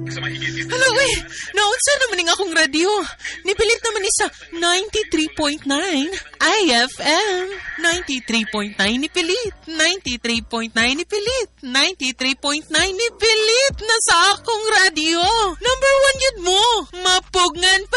Hala, uy, naunsa naman ng akong radyo. Nipilit naman ni sa 93.9 IFM. 93.9 nipilit. 93.9 nipilit. 93.9 nipilit na sa akong radyo. Number 1 yun mo. Mapugngan pa